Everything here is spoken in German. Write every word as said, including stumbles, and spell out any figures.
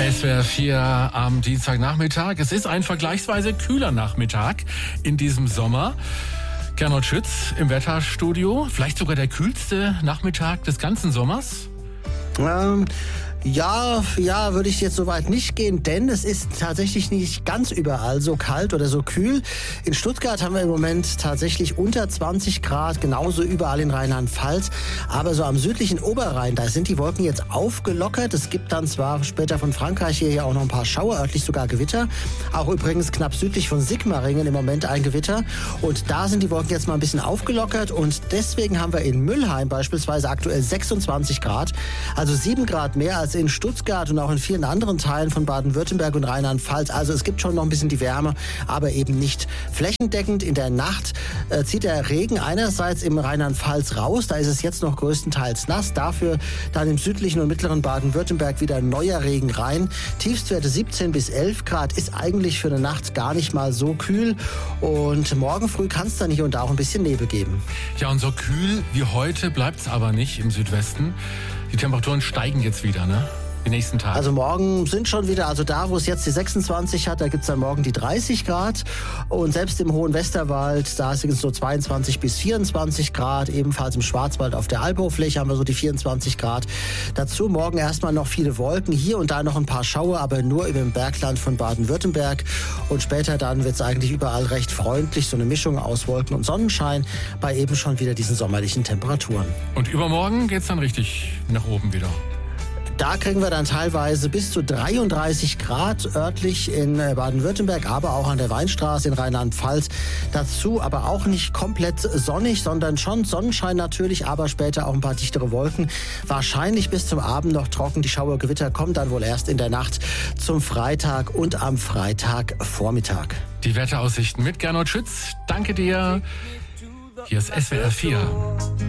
S W R vier am Dienstagnachmittag. Es ist ein vergleichsweise kühler Nachmittag in diesem Sommer. Gernot Schütz im Wetterstudio. Vielleicht sogar der kühlste Nachmittag des ganzen Sommers? Ähm, ja, ja, würde ich jetzt so weit nicht gehen, denn es ist tatsächlich nicht ganz überall so kalt oder so kühl. In Stuttgart haben wir im Moment tatsächlich unter zwanzig Grad, genauso überall in Rheinland-Pfalz. Aber so am südlichen Oberrhein, da sind die Wolken jetzt aufgelockert. Es gibt dann zwar später von Frankreich hierher auch noch ein paar Schauer, örtlich sogar Gewitter. Auch übrigens knapp südlich von Sigmaringen im Moment ein Gewitter. Und da sind die Wolken jetzt mal ein bisschen aufgelockert. Und deswegen haben wir in Mülheim beispielsweise aktuell sechsundzwanzig Grad. Also sieben Grad mehr als in Stuttgart und auch in vielen anderen Teilen von Baden-Württemberg und Rheinland-Pfalz. Also es gibt schon noch ein bisschen die Wärme, aber eben nicht flächendeckend. In der Nacht äh, zieht der Regen einerseits im Rheinland-Pfalz raus. Da ist es jetzt noch größtenteils nass. Dafür dann im südlichen und mittleren Baden-Württemberg wieder neuer Regen rein. Tiefstwerte siebzehn bis elf Grad ist eigentlich für eine Nacht gar nicht mal so kühl. Und morgen früh kann es dann hier und da auch ein bisschen Nebel geben. Ja, und so kühl wie heute bleibt es aber nicht im Südwesten. Die Temperaturen steigen jetzt wieder, ne? Die nächsten Tage. Also morgen sind schon wieder, also da, wo es jetzt die sechsundzwanzig hat, da gibt es dann morgen die dreißig Grad. Und selbst im hohen Westerwald, da sind es so zweiundzwanzig bis vierundzwanzig Grad. Ebenfalls im Schwarzwald auf der Alphofläche haben wir so die vierundzwanzig Grad. Dazu morgen erstmal noch viele Wolken. Hier und da noch ein paar Schauer, aber nur im Bergland von Baden-Württemberg. Und später dann wird es eigentlich überall recht freundlich. So eine Mischung aus Wolken und Sonnenschein bei eben schon wieder diesen sommerlichen Temperaturen. Und übermorgen geht es dann richtig nach oben wieder. Da kriegen wir dann teilweise bis zu dreiunddreißig Grad örtlich in Baden-Württemberg, aber auch an der Weinstraße in Rheinland-Pfalz. Dazu aber auch nicht komplett sonnig, sondern schon Sonnenschein natürlich, aber später auch ein paar dichtere Wolken. Wahrscheinlich bis zum Abend noch trocken. Die Schauergewitter kommen dann wohl erst in der Nacht zum Freitag und am Freitagvormittag. Die Wetteraussichten mit Gernot Schütz. Danke dir. Hier ist S W R vier.